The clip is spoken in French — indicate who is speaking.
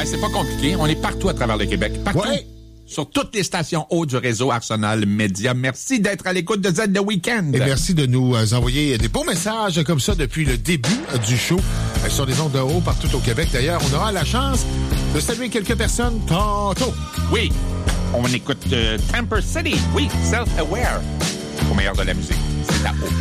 Speaker 1: c'est pas compliqué. On est partout à travers le Québec. Partout.
Speaker 2: Ouais.
Speaker 1: Sur toutes les stations hautes du réseau Arsenal Média. Merci d'être à l'écoute de Z The Weekend.
Speaker 2: Et merci de nous envoyer des beaux messages comme ça depuis le début du show sur les ondes de haut partout au Québec. D'ailleurs, on aura la chance de saluer quelques personnes tantôt.
Speaker 1: Oui, on écoute Temper City. Oui, Self-Aware. Au meilleur de la musique, c'est là-haut.